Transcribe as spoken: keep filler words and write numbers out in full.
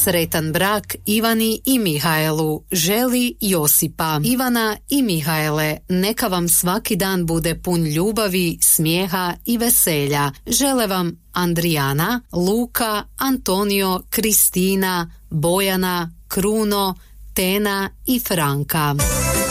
Sretan brak Ivani i Mihajlu želi Josipa. Ivana i Mihajle, neka vam svaki dan bude pun ljubavi, smijeha i veselja. Žele vam Andrijana, Luka, Antonio, Kristina, Bojana, Kruno, Tena i Franka.